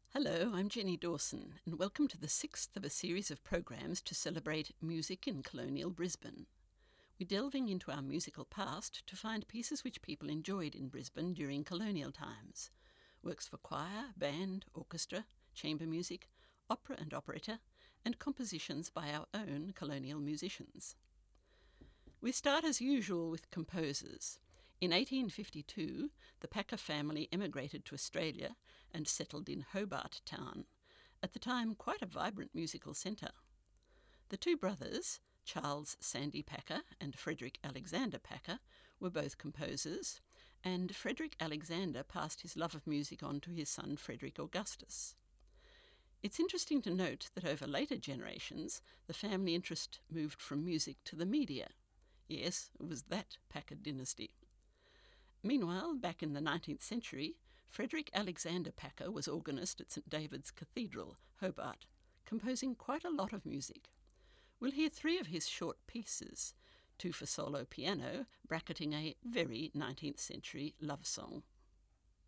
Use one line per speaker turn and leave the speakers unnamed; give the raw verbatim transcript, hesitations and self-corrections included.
Hello, I'm Jenny Dawson, and welcome to the sixth of a series of programs to celebrate music in colonial Brisbane. We're delving into our musical past to find pieces which people enjoyed in Brisbane during colonial times. Works for choir, band, orchestra, chamber music, opera and operetta, and compositions by our own colonial musicians. We start as usual with composers. In eighteen fifty-two, the Packer family emigrated to Australia and settled in Hobart Town, at the time quite a vibrant musical centre. The two brothers, Charles Sandy Packer and Frederick Alexander Packer, were both composers, and Frederick Alexander passed his love of music on to his son Frederick Augustus. It's interesting to note that over later generations, the family interest moved from music to the media. Yes, it was that Packer dynasty. Meanwhile, back in the nineteenth century, Frederick Alexander Packer was organist at St David's Cathedral, Hobart, composing quite a lot of music. We'll hear three of his short pieces, two for solo piano, bracketing a very nineteenth century love song.